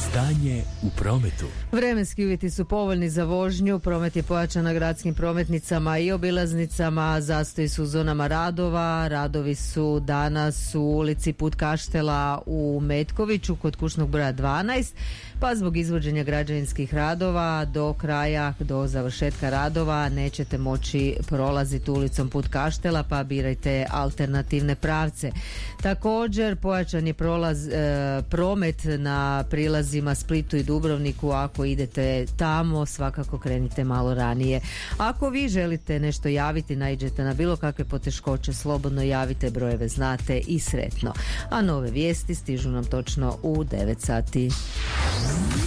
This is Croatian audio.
Stanje u prometu. Vremenski uvjeti su povoljni za vožnju, promet je pojačan na gradskim prometnicama i obilaznicama, zastoji su u zonama radova. Radovi su danas u ulici Put Kaštela u Metkoviću kod kućnog broja 12, pa zbog izvođenja građevinskih radova do završetka radova nećete moći prolaziti ulicom Put Kaštela, pa birajte alternativne pravce. Također pojačan je promet na prilazima Splitu i Dubrovniku. Ako idete tamo, svakako krenite malo ranije. Ako vi želite nešto javiti, naiđete na bilo kakve poteškoće, slobodno javite, brojeve znate i sretno. A nove vijesti stižu nam točno u 9 sati.